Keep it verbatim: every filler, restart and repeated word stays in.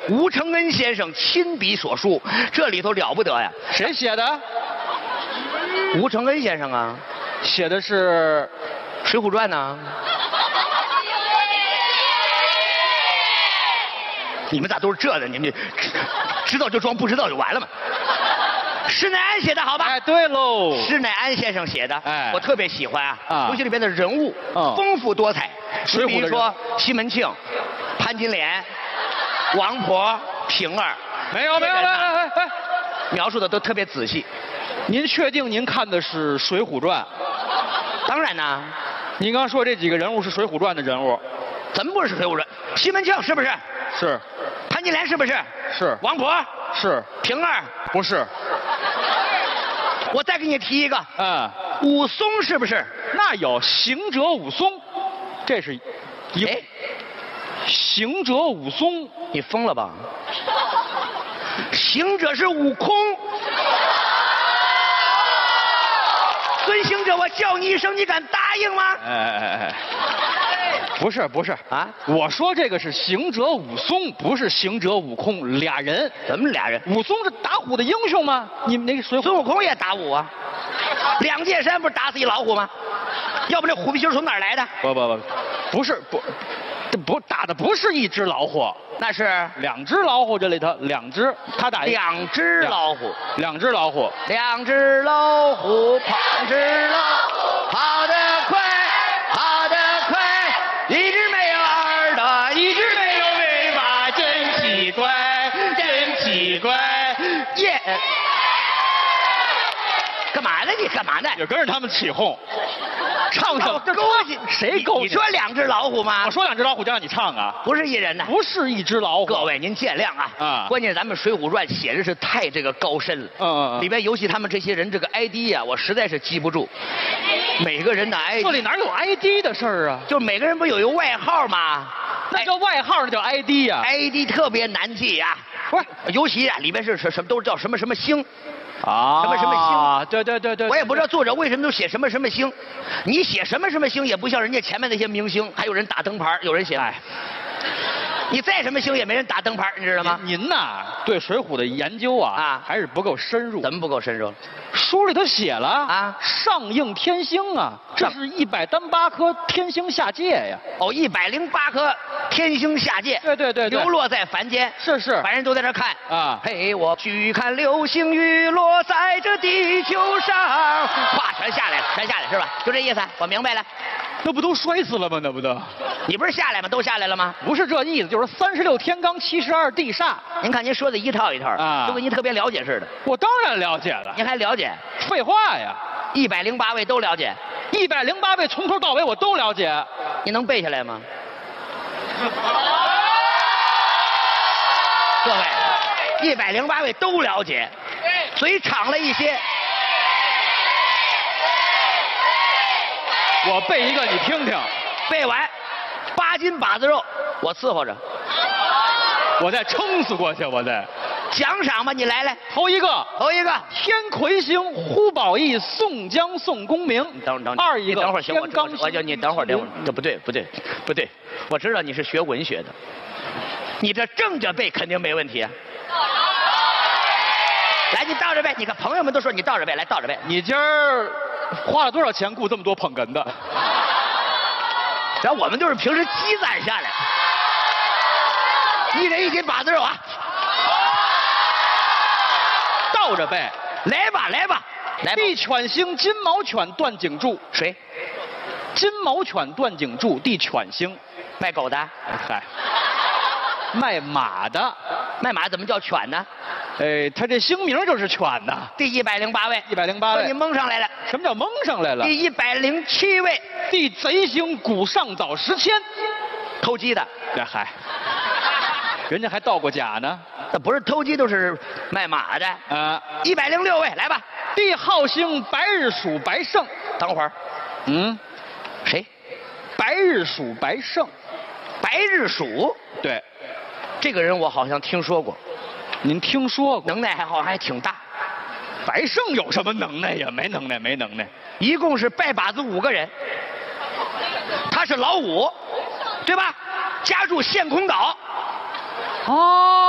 吴承恩先生亲笔所书，这里头了不得呀！ 谁写的？ 吴承恩先生啊， 写的是 《水浒传》呢。你们咋都是这的？你们知道就装不知道就完了嘛？施耐庵写的好吧？ 哎，对喽， 施耐庵先生写的， 哎， 我特别喜欢啊， 啊尤其里边的人物， 嗯丰富多彩。 水浒的人比如说西门庆、潘金莲、王婆、平儿， 没有没有没有，哎哎哎， 描述的都特别仔细。 您确定您看的是《水浒传》？ 当然呢， 您刚说这几个人物是《水浒传》的人物， 怎么不是《水浒传》？西门庆是不是？ 是。 潘金莲是不是？ 是。 王婆是。 平儿不是。 我再给你提一个， 嗯， 武松是不是？ 那有行者武松，这是一哎， 行者武松， 你疯了吧？行者是悟空。孙行者，我叫你一声，你敢答应吗？ 哎哎哎哎，不是不是啊， 我说这个是行者武松，不是行者悟空，俩人。 怎么俩人？ 武松是打虎的英雄吗？你们那个水浒孙悟空也打虎啊，两界山不是打死一老虎吗？要不这虎皮筋从哪儿来的？ 不不不，不是不，这不打的不是一只老虎， 那是两只老虎，这里头两只，他打一两只老虎， 两只老虎， 两只老虎跑，两只老虎跑得快，跑得快，一只没有耳朵，一只没有尾巴，真奇怪，真奇怪，耶！干嘛呢？你干嘛呢？ 也跟着他们起哄，唱这上勾起谁勾起？ 你说两只老虎吗？ 我说两只老虎就让你唱啊， 不是一人呐， 不是一只老虎。 各位您见谅啊！ 啊关键咱们《水浒传》写的是太这个高深了， 嗯嗯嗯里边尤其他们这些人这个 I D 呀、我实在是记不住，每个人的 I D， 这里哪有 I D 的事儿啊？ 就每个人不有一个外号吗？ 那叫外号，那叫 I D 呀、 I D 特别难记呀、 不是尤其啊里边是什什么都是叫什么什么星， 啊什么什么星？ 对对对对， 我也不知道作者为什么都写什么什么星，你写什么什么星也不像人家前面那些明星，还有人打灯牌，有人写， 哎， 你再什么星也没人打灯牌，你知道吗？ 您呐对《水浒》的研究啊啊还是不够深入。 怎么不够深入？ 书里头写了啊上应天星啊，这上是一百单八颗天星下界呀。 哦，一百零八颗天星下界， 对对对对流落在凡间， 是是凡人都在这看啊陪我去看流星雨落在这地球上，哗，全下来了，全下来是吧？就这意思，我明白了。 那不都摔死了吗？那不都你不是下来吗？都下来了吗？ 不是这意思，就是三十六天罡，七十二地煞。 您看您说的一套一套啊都跟您特别了解似的。 我当然了解了， 您还了解？ 废话呀， 一百零八位都了解， 一百零八位从头到尾我都了解。 你能背下来吗？各位，一百零八位都了解，嘴长了一些。 我背一个你听听， 背完，八斤把子肉，我伺候着。 我再撑死过去，我再奖赏吧，你来来， 头一个头一个。 天魁星呼保义宋江宋公明， 等等， 二一个你等会儿行，我天罡我我叫你等会儿，等会儿，这不对，不对，不对，我知道你是学文学的，你这正着背肯定没问题啊。来，你倒着背，你看朋友们都说你倒着背，来倒着背。 你今儿花了多少钱雇这么多捧哏的？ 然后我们都是平时积攒下来，一人一斤把子肉啊， 倒着背。 来吧，来吧，来吧。 地犬星金毛犬段景柱， 谁？ 金毛犬段景柱，地犬星。 卖狗的？ 哎嗨，卖马的。 卖马怎么叫犬呢？ 哎，他这星名就是犬呐。 第一百零八位， 一百零八位把你蒙上来了。 什么叫蒙上来了？ 第一百零七位， 地贼星古上早时迁， 偷鸡的。 这嗨，人家还盗过假呢。 那不是偷鸡，都是卖马的。 啊， 一百零六位，来吧。 地浩星白日鼠白胜。 等会儿， 嗯， 谁？ 白日鼠白胜。 白日鼠？ 对， 这个人我好像听说过， 您听说过？ 能耐还好像还挺大。 白胜有什么能耐呀？没能耐，没能耐。 一共是拜把子五个人，他是老五，对吧？家住陷空岛。 哦。